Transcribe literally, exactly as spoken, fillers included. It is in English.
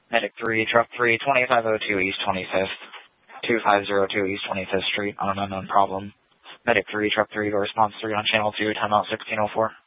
Medic three, Truck three, twenty-five oh two East twenty-fifth, two five zero two East twenty-fifth Street on an unknown problem. Medic three, Truck three, go response three on channel two, timeout sixteen oh four.